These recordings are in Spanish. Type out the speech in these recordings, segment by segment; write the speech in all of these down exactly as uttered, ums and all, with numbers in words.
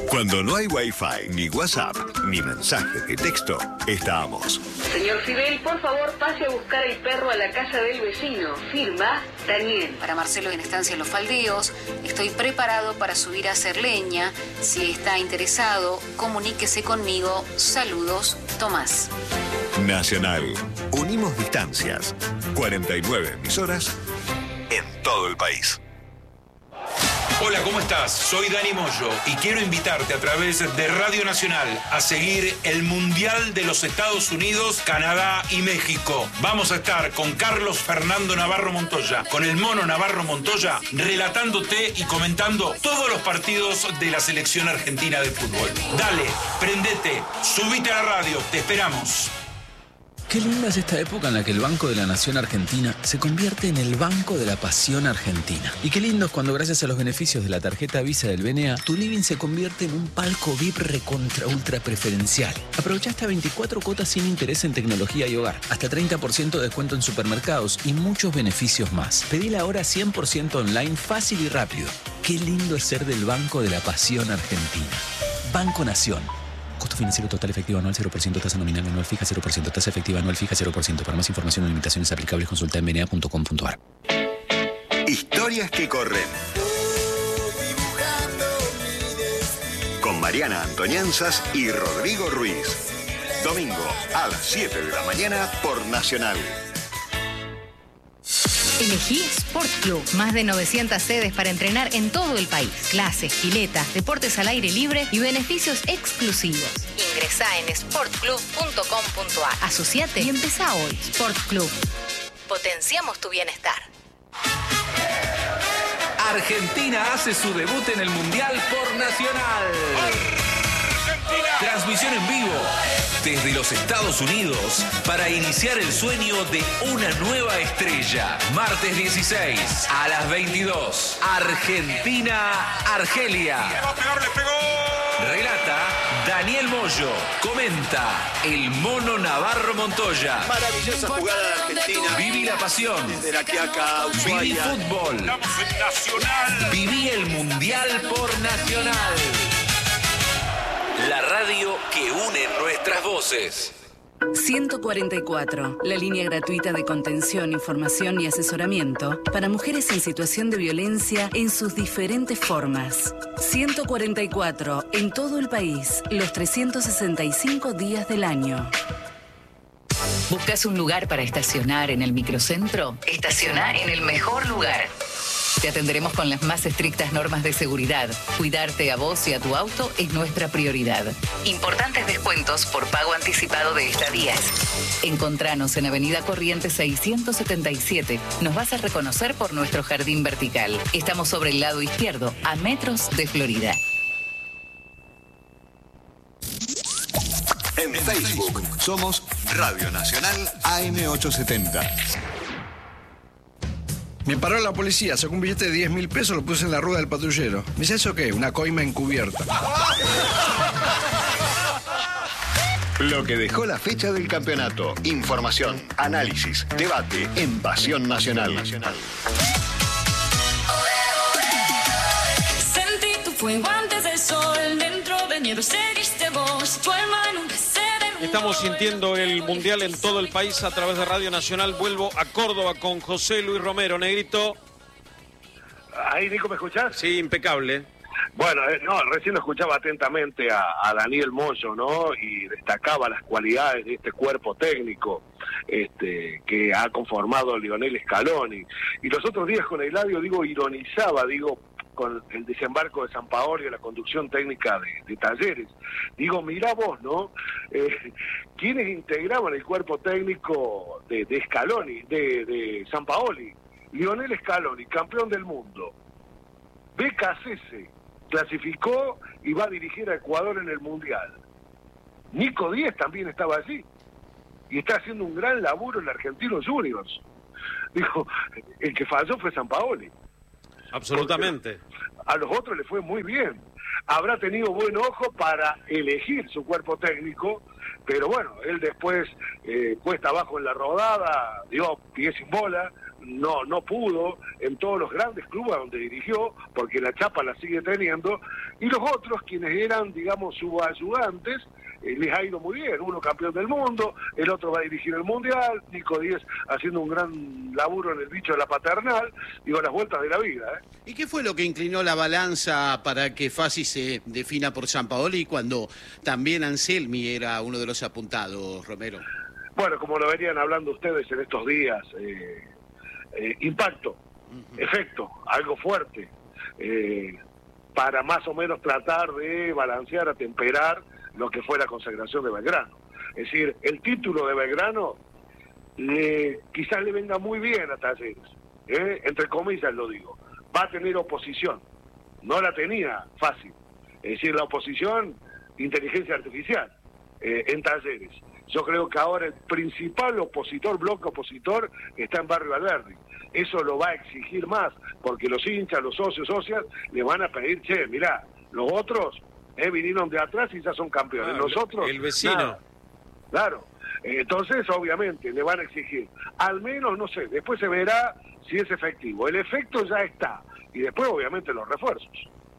Cuando no hay Wi-Fi, ni WhatsApp, ni mensaje de texto, estamos. Señor Fidel, por favor, pase a buscar el perro a la casa del vecino. Firma, Daniel. Para Marcelo en Estancia Los Faldeos, estoy preparado para subir a hacer leña. Si está interesado, comuníquese conmigo. Saludos, Tomás. Nacional. Unimos distancias. cuarenta y nueve emisoras en todo el país. Hola, ¿cómo estás? Soy Dani Moyo y quiero invitarte a través de Radio Nacional a seguir el Mundial de los Estados Unidos, Canadá y México. Vamos a estar con Carlos Fernando Navarro Montoya, con el Mono Navarro Montoya, relatándote y comentando todos los partidos de la selección argentina de fútbol. Dale, prendete, subite a la radio, te esperamos. Qué linda es esta época en la que el Banco de la Nación Argentina se convierte en el Banco de la Pasión Argentina. Y qué lindo es cuando, gracias a los beneficios de la tarjeta Visa del B N A, tu living se convierte en un palco V I P recontra ultra preferencial. Aprovecha hasta veinticuatro cuotas sin interés en tecnología y hogar, hasta treinta por ciento de descuento en supermercados y muchos beneficios más. Pedila ahora cien por ciento online, fácil y rápido. Qué lindo es ser del Banco de la Pasión Argentina. Banco Nación. Costo financiero total efectivo anual cero por ciento, tasa nominal anual fija cero por ciento, tasa efectiva anual fija cero por ciento. Para más información o limitaciones aplicables, consulta en b n a punto com punto a r. Historias que corren. Con Mariana Antoñanzas y Rodrigo Ruiz. Domingo a las siete de la mañana por Nacional. Elegí Sport Club. Más de novecientas sedes para entrenar en todo el país. Clases, piletas, deportes al aire libre y beneficios exclusivos. Ingresá en sport club punto com punto a r. Asociate y empezá hoy. Sport Club. Potenciamos tu bienestar. Argentina hace su debut en el Mundial por Nacional. Argentina. Transmisión en vivo desde los Estados Unidos para iniciar el sueño de una nueva estrella. Martes dieciséis a las veintidós. Argentina-Argelia. Le va a pegar, le pegó. Relata Daniel Moyo. Comenta el Mono Navarro Montoya. Maravillosa jugada de Argentina. Viví la pasión. Desde la Quiaca, Ushuaia. Viví fútbol. Estamos en Nacional. Viví el Mundial por Nacional. La radio que une nuestras voces. ciento cuarenta y cuatro, la línea gratuita de contención, información y asesoramiento para mujeres en situación de violencia en sus diferentes formas. ciento cuarenta y cuatro, en todo el país, los trescientos sesenta y cinco días del año. ¿Buscas un lugar para estacionar en el microcentro? Estaciona en el mejor lugar. Te atenderemos con las más estrictas normas de seguridad. Cuidarte a vos y a tu auto es nuestra prioridad. Importantes descuentos por pago anticipado de estadías. Encontranos en Avenida Corrientes seiscientos setenta y siete. Nos vas a reconocer por nuestro jardín vertical. Estamos sobre el lado izquierdo, a metros de Florida. En Facebook somos Radio Nacional A M ochocientos setenta. Me paró la policía, sacó un billete de diez mil pesos, lo puse en la rueda del patrullero. Me dice, ¿eso qué? Una coima encubierta. Lo que dejó la fecha del campeonato. Información, análisis, debate en Pasión Nacional. Sentí tu fuego antes del sol, dentro de nieve seguiste vos, tu alma nunca se ve. Estamos sintiendo el Mundial en todo el país a través de Radio Nacional. Vuelvo a Córdoba con José Luis Romero. Negrito. Ahí, Nico, ¿me escuchás? Sí, impecable. Bueno, eh, no, recién lo escuchaba atentamente a, a Daniel Moyo, ¿no? Y destacaba las cualidades de este cuerpo técnico este, que ha conformado Lionel Scaloni. Y los otros días con Eladio, digo, ironizaba, digo, con el desembarco de Sampaoli y la conducción técnica de, de Talleres. Digo, mirá vos, ¿no? Eh, ¿Quiénes integraban el cuerpo técnico de, de Scaloni, de, de Sampaoli? Lionel Scaloni, campeón del mundo. B K C S clasificó y va a dirigir a Ecuador en el Mundial. Nico Díez también estaba allí y está haciendo un gran laburo en el Argentinos Juniors. Digo, el que falló fue Sampaoli. Absolutamente. Porque a los otros le fue muy bien. Habrá tenido buen ojo para elegir su cuerpo técnico, pero bueno, él después, eh, puesta abajo en la rodada, dio pie sin bola, no no pudo en todos los grandes clubes donde dirigió, porque la chapa la sigue teniendo, y los otros, quienes eran, digamos, subayudantes, eh, les ha ido muy bien. Uno campeón del mundo, el otro va a dirigir el Mundial, Nico Díez haciendo un gran laburo en el bicho de la paternal, digo, las vueltas de la vida. ¿eh? ¿Y qué fue lo que inclinó la balanza para que Fassi se defina por Sampaoli cuando también Anselmi era uno de los apuntados, Romero? Bueno, como lo venían hablando ustedes en estos días, eh, eh, impacto, uh-huh. efecto, algo fuerte, eh, para más o menos tratar de balancear, atemperar lo que fue la consagración de Belgrano. Es decir, el título de Belgrano le, quizás le venga muy bien a Talleres, ¿eh? entre comillas lo digo, va a tener oposición, no la tenía fácil, es decir, la oposición, inteligencia artificial, eh, en Talleres. Yo creo que ahora el principal opositor, bloque opositor, está en Barrio Alberdi. Eso lo va a exigir más, porque los hinchas, los socios, socias, le van a pedir, che, mirá, los otros eh, vinieron de atrás y ya son campeones. Ah, Nosotros, el vecino. Nada. Claro. Entonces, obviamente, le van a exigir. Al menos, no sé, después se verá si es efectivo. El efecto ya está. Y después, obviamente, los refuerzos.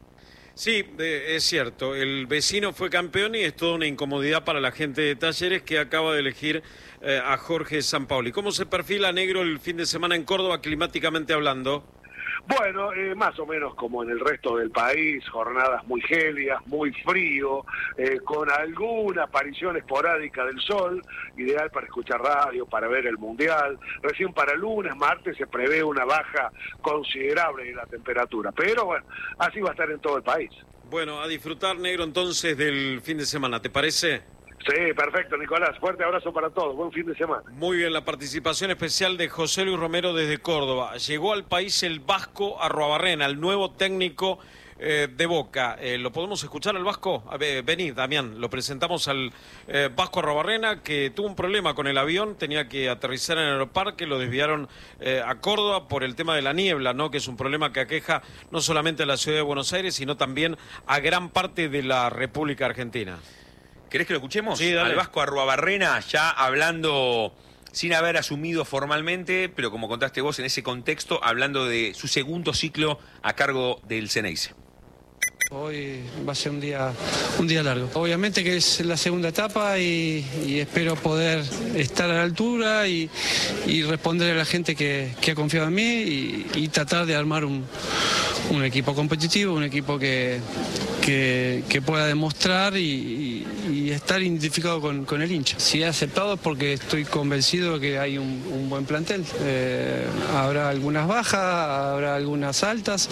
Sí, eh, es cierto, el vecino fue campeón y es toda una incomodidad para la gente de Talleres que acaba de elegir eh, a Jorge Sampaoli. ¿Cómo se perfila, Negro, el fin de semana en Córdoba, climáticamente hablando? Bueno, eh, más o menos como en el resto del país, jornadas muy gélidas, muy frío, eh, con alguna aparición esporádica del sol, ideal para escuchar radio, para ver el Mundial. Recién para lunes, martes se prevé una baja considerable de la temperatura, pero bueno, así va a estar en todo el país. Bueno, a disfrutar, Negro, entonces del fin de semana, ¿te parece? Sí, perfecto, Nicolás. Fuerte abrazo para todos. Buen fin de semana. Muy bien, la participación especial de José Luis Romero desde Córdoba. Llegó al país el Vasco Arruabarrena, el nuevo técnico eh, de Boca. Eh, ¿Lo podemos escuchar al Vasco? A ver, vení, Damián. Lo presentamos al eh, Vasco Arruabarrena, que tuvo un problema con el avión. Tenía que aterrizar en el aeroparque. Lo desviaron eh, a Córdoba por el tema de la niebla, ¿no? Que es un problema que aqueja no solamente a la ciudad de Buenos Aires, sino también a gran parte de la República Argentina. ¿Querés que lo escuchemos? Sí, dale. Al Vasco Arruabarrena, ya hablando sin haber asumido formalmente, pero como contaste vos en ese contexto, hablando de su segundo ciclo a cargo del Ceneice. Hoy va a ser un día, un día largo. Obviamente que es la segunda etapa y, y espero poder estar a la altura y, y responder a la gente que, que ha confiado en mí y, y tratar de armar un, un equipo competitivo, un equipo que, que, que pueda demostrar y, y, y estar identificado con, con el hincha. Si he aceptado es porque estoy convencido que hay un, un buen plantel. Eh, habrá algunas bajas, habrá algunas altas,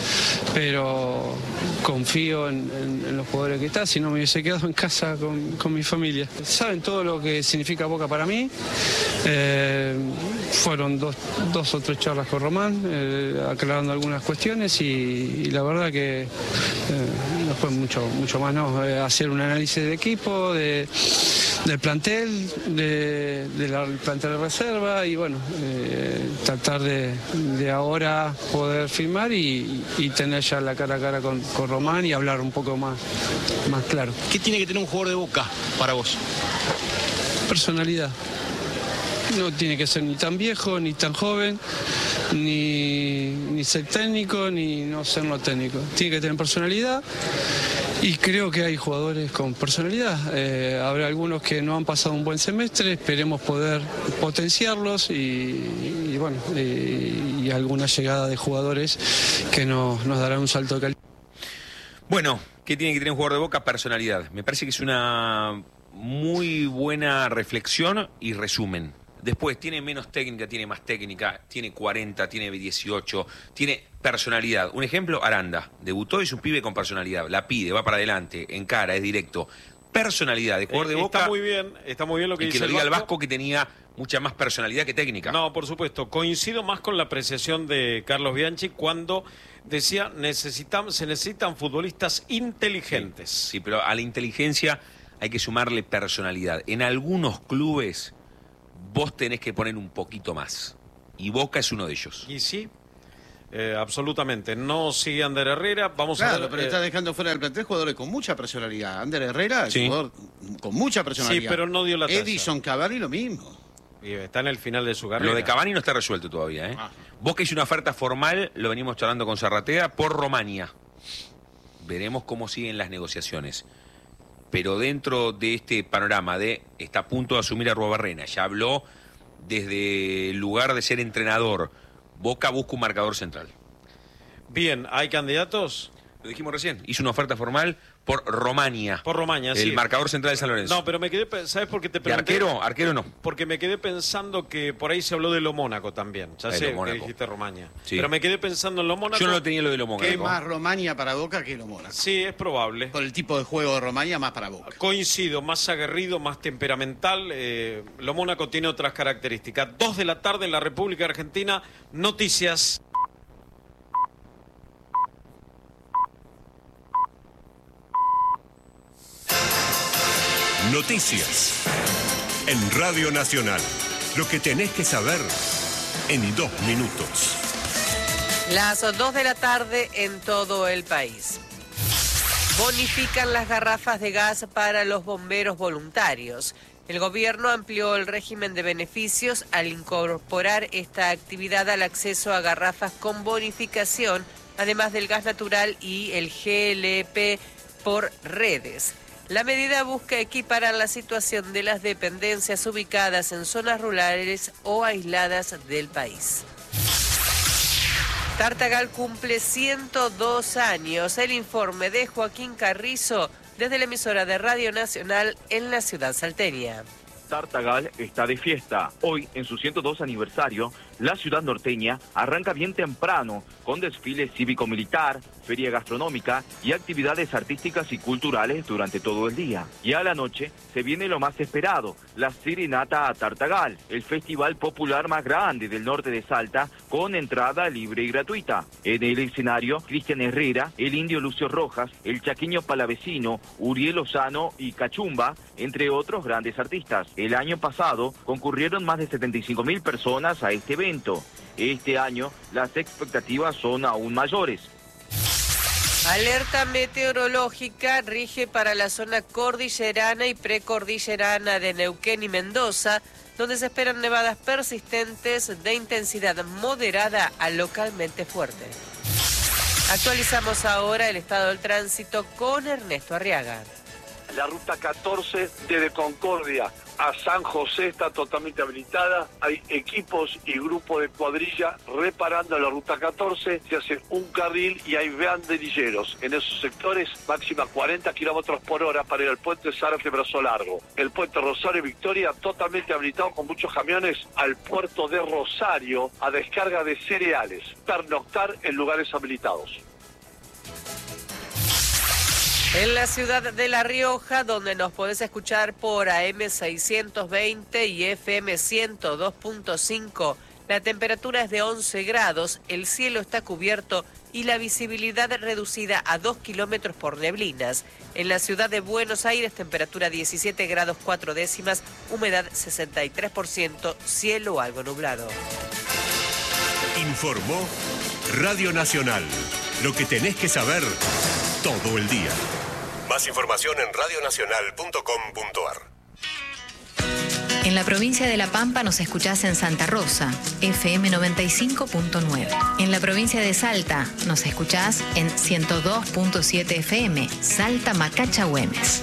pero confío En, en, en los jugadores que están, si no me hubiese quedado en casa con, con mi familia. Saben todo lo que significa Boca para mí. Eh, fueron dos, dos o tres charlas con Román, eh, aclarando algunas cuestiones y, y la verdad que eh, después mucho, mucho más, ¿no? Eh, hacer un análisis de equipo, de, del plantel, de, de la, del plantel de reserva y bueno, eh, tratar de, de ahora poder firmar y, y tener ya la cara a cara con, con Román y hablar un poco más, más claro. ¿Qué tiene que tener un jugador de Boca para vos? Personalidad. No tiene que ser ni tan viejo, ni tan joven, ni, ni ser técnico, ni no ser no técnico. Tiene que tener personalidad y creo que hay jugadores con personalidad. Eh, habrá algunos que no han pasado un buen semestre, esperemos poder potenciarlos y, y bueno, y, y alguna llegada de jugadores que nos, nos dará un salto de calidad. Bueno, ¿qué tiene que tener un jugador de Boca? Personalidad. Me parece que es una muy buena reflexión y resumen. Después, tiene menos técnica, tiene más técnica, tiene cuarenta, tiene dieciocho, tiene personalidad. Un ejemplo, Aranda. Debutó y es un pibe con personalidad. La pide, va para adelante, encara, es directo. Personalidad de jugador de Boca. Está muy bien, está muy bien lo que y dice que lo diga el Vasco. Vasco, que tenía mucha más personalidad que técnica. No, por supuesto. Coincido más con la apreciación de Carlos Bianchi cuando decía necesitan, se necesitan futbolistas inteligentes. Sí, sí, pero a la inteligencia hay que sumarle personalidad. En algunos clubes vos tenés que poner un poquito más. Y Boca es uno de ellos. Y sí, eh, absolutamente. No sigue Ander Herrera. Vamos claro, a ver. pero eh, está dejando fuera del plantel jugadores con mucha personalidad. Ander Herrera es Sí. un jugador con mucha personalidad. Sí, pero no dio la talla. Edison Cavani lo mismo. Y está en el final de su carrera. Lo de Cavani no está resuelto todavía, ¿eh? Ah. Boca hizo una oferta formal, lo venimos charlando con Zarratea, por Romania. Veremos cómo siguen las negociaciones. Pero dentro de este panorama de está a punto de asumir a Arruabarrena, ya habló desde el lugar de ser entrenador, Boca busca un marcador central. Bien, ¿hay candidatos? Lo dijimos recién, hizo una oferta formal por Romania. Por Romania, sí. El marcador central de San Lorenzo. No, pero me quedé, ¿sabes por qué te pregunté? ¿De arquero? Arquero no. Porque me quedé pensando que por ahí se habló de lo Mónaco también. Ya de sé Mónaco. que dijiste Romania. Sí. Pero me quedé pensando en lo Mónaco. Yo no lo tenía lo de lo Mónaco. ¿Qué más Romania para Boca que lo Mónaco? Sí, es probable. Por el tipo de juego de Romania, más para Boca. Coincido, más aguerrido, más temperamental. Eh, lo Mónaco tiene otras características. Dos de la tarde en la República Argentina. Noticias. Noticias en Radio Nacional. Lo que tenés que saber en dos minutos. Las dos de la tarde en todo el país. Bonifican las garrafas de gas para los bomberos voluntarios. El gobierno amplió el régimen de beneficios al incorporar esta actividad al acceso a garrafas con bonificación, además del gas natural y el G L P por redes. La medida busca equiparar la situación de las dependencias ubicadas en zonas rurales o aisladas del país. Tartagal cumple ciento dos años. El informe de Joaquín Carrizo desde la emisora de Radio Nacional en la ciudad salteña. Tartagal está de fiesta. Hoy, en su ciento dos aniversario, la ciudad norteña arranca bien temprano con desfile cívico-militar, feria gastronómica y actividades artísticas y culturales durante todo el día. Y a la noche se viene lo más esperado, la Serenata a Tartagal, el festival popular más grande del norte de Salta, con entrada libre y gratuita. En el escenario, Cristian Herrera, el indio Lucio Rojas, el chaqueño palavecino, Uriel Lozano y Cachumba, entre otros grandes artistas. El año pasado concurrieron más de setenta y cinco mil personas a este evento. Este año las expectativas son aún mayores. Alerta meteorológica rige para la zona cordillerana y precordillerana de Neuquén y Mendoza, donde se esperan nevadas persistentes de intensidad moderada a localmente fuerte. Actualizamos ahora el estado del tránsito con Ernesto Arriaga. La ruta catorce desde Concordia a San José está totalmente habilitada. Hay equipos y grupos de cuadrilla reparando la ruta catorce. Se hace un carril y hay banderilleros. En esos sectores, máxima cuarenta kilómetros por hora para ir al puente Zárate Brazo Largo. El puente Rosario Victoria totalmente habilitado con muchos camiones al puerto de Rosario a descarga de cereales. Pernoctar en lugares habilitados. En la ciudad de La Rioja, donde nos podés escuchar por A M seiscientos veinte y F M ciento dos punto cinco, la temperatura es de once grados, el cielo está cubierto y la visibilidad reducida a dos kilómetros por neblinas. En la ciudad de Buenos Aires, temperatura diecisiete grados cuatro décimas, humedad sesenta y tres por ciento, cielo algo nublado. Informó Radio Nacional. Lo que tenés que saber todo el día. Más información en radio nacional punto com punto a r. En la provincia de La Pampa nos escuchás en Santa Rosa, F M noventa y cinco punto nueve. En la provincia de Salta nos escuchás en ciento dos punto siete F M, Salta Macacha Güemes.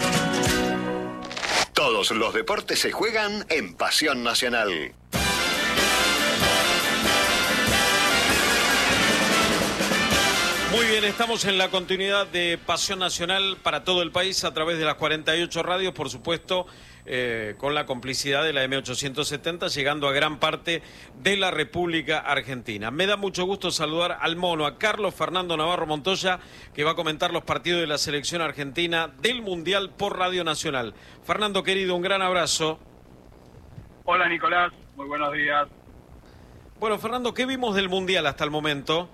Todos los deportes se juegan en Pasión Nacional. Muy bien, estamos en la continuidad de Pasión Nacional para todo el país a través de las cuarenta y ocho radios, por supuesto, eh, con la complicidad de la M ochocientos setenta, llegando a gran parte de la República Argentina. Me da mucho gusto saludar al mono, a Carlos Fernando Navarro Montoya, que va a comentar los partidos de la selección argentina del Mundial por Radio Nacional. Fernando, querido, un gran abrazo. Hola, Nicolás, muy buenos días. Bueno, Fernando, ¿qué vimos del Mundial hasta el momento?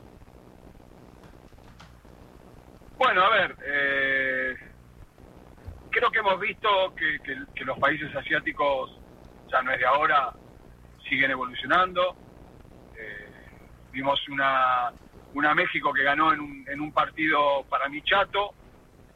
Bueno, a ver, eh, creo que hemos visto que, que, que los países asiáticos, ya no es de ahora, siguen evolucionando. Eh, vimos una, una México que ganó en un, en un partido para mí chato,